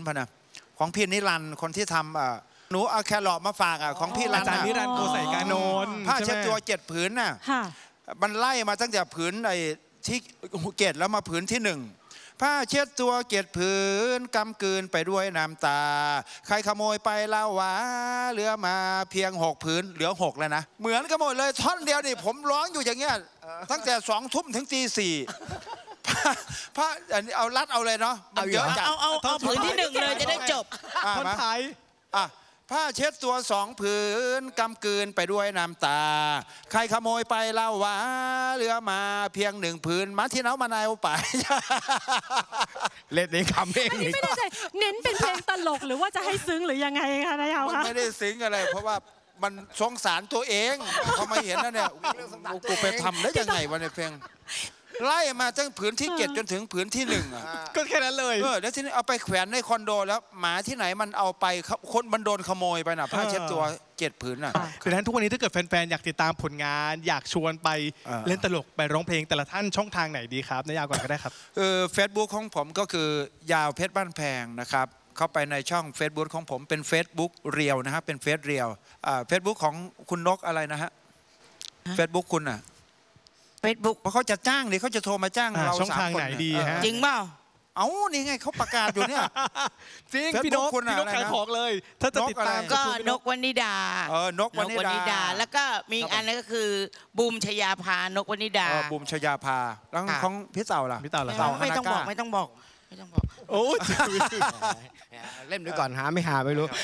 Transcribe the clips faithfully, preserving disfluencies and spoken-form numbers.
พะนะของพี่นิรันดร์คนที่ทำอ่ะหนูเอาแครอทมาฝากอ่ะของพี่รันอาจารย์นิรันดร์โกไสกานนท์ผ้าเช็ดตัวเจ็ดผืนน่ะมันไล่มาตั้งแต่ผืนไอ้ที่เกตแล้วมาผืนที่หนึ่งผ้าเช็ดตัวเกตผืนกำกืนไปด้วยน้ำตาใครขโมยไปเล่าวะเหลือมาเพียงหกผืนเหลือหกแล้วนะเหมือนกันหมดเลยท่อนเดียวนี่ผมร้องอยู่อย่างเงี้ยตั้งแต่สองทุ่มถึงตีสี่ผ้าอันนี้เอารัดเอาเลยเนาะเอาเยอะจัดเอาเอาเอาผืนที่หนึ่งเลยจะได้จบท่อนท้ายอ่ะผ้าเช็ดตัวสองผืนกำกืนไปด้วยน้ำตาใครขโมยไปเล่าวะเหลือมาเพียงหนึ่งผืนมาที่เน้ามานายเอาไปเล่นในคำเองไม่ได้ใจเน้นเป็นเพลงตลกหรือว่าจะให้ซึ้งหรือยังไงคะนายเอาคะไม่ได้ซึ้งอะไรเพราะว่ามันสงสารตัวเองพอมาเห็นนั่นเนี่ยกูไปทำได้ยังไงวะในเพลงไล่มาตั้งผืนที่เจ็ดจนถึงผืนที่หนึ่งอ่ะก็แค่นั้นเลยเออแล้วทีนี้เอาไปแขวนในคอนโดแล้วหมาที่ไหนมันเอาไปคนมันโดนขโมยไปน่ะผ้าเช็ดตัวเจ็ดผืนน่ะคือท่านทุกวันนี้ถ้าเกิดแฟนๆอยากติดตามผลงานอยากชวนไปเล่นตลกไปร้องเพลงแต่ละท่านช่องทางไหนดีครับนายยาวก่อนก็ได้ครับเออเฟซบุ๊กของผมก็คือยาวเพชรบ้านแพงนะครับเข้าไปในช่อง Facebook ของผมเป็น Facebook เรียวนะครับเป็นเฟซเรียวอ่าเฟซบุ๊กของคุณนกอะไรนะฮะเฟซบุ๊กคุณอ่ะเฟซบุ๊กเพราะเขาจะจ้างนี่เขาจะโทรมาจ้างเราช่องทางไหนดีฮะจริงเปล่าเอ้านี่ไงเขาประกาศอยู่เนี่ยจริงพี่นกพี่นกขายของเลยถ้าจะติดตามก็นกวนิดาเออนกวนิดาแล้วก็มีอันนึงก็คือบูมชยาภานกวนิดาบูมชยาภาแล้วของพี่เต่าล่ะพี่เต่าล่ะไม่ต้องบอกไม่ต้องบอกไม่ต้องบอกโอ้เล่นด้วยก่อนหาไม่หาไม่รู้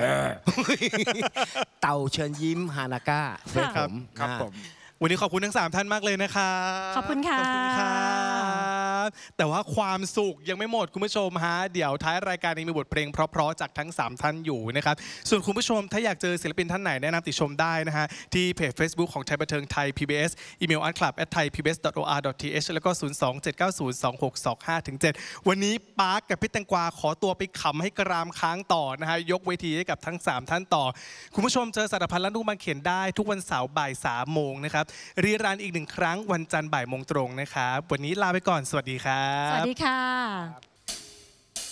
เต่าเชิญยิ้มฮานาก้าครับครับผมวันนี้ขอบคุณทั้งสามท่านมากเลยนะครับขอบคุณค่ะขอบคุณครับแต่ว่าความสุขยังไม่หมดคุณผู้ชมฮะเดี๋ยวท้ายรายการยังมีบทเพลงเพราะๆจากทั้งสามท่านอยู่นะครับส่วนคุณผู้ชมถ้าอยากเจอศิลปินท่านไหนแนะนำติชมได้นะฮะที่เพจ Facebook ของไทยบันเทิงไทย พี บี เอส อีเมล อาร์ตคลับ แอท ไทยพีบีเอส ดอท โอ อาร์ ดอท ที เอช แล้วก็ ศูนย์ สอง เจ็ด เก้า ศูนย์ สอง หก สอง ห้า เจ็ด วันนี้ปาร์คกับพี่แตงกวาขอตัวไปขำให้กรามค้างต่อนะฮะยกเวทีให้กับทั้งสามท่านต่อคุณผู้ชมเจอสารพันและนุ่มบางเขียนได้ทุกวันเสาร์บ่ายสามโมงนะครับรีรันอีกหนึ่งครั้งวันจันทร์บ่ายโมงตรงนะครับวันนี้ลาไปก่อนสวัสดีครับสวัสดีค่ะ